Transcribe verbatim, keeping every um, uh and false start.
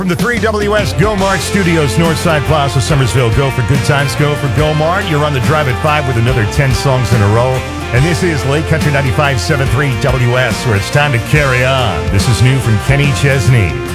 From the three W S Go Mart Studios, Northside Plaza, Somersville. Go for good times, go for Go Mart. You're on the drive at five with another ten songs in a row. And this is Lake Country ninety-five point seven three W S, where it's time to carry on. This is new from Kenny Chesney.